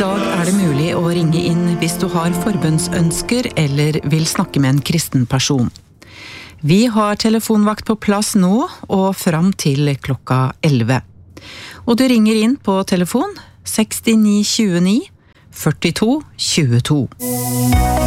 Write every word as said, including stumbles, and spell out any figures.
dag er det mulig å ringe inn hvis du har forbønnsønsker eller vil snakke med en kristen person. Vi har telefonvakt på plass nå og fram til klokka elleve. Og du ringer inn på telefon seks ni to ni førtito tjueto.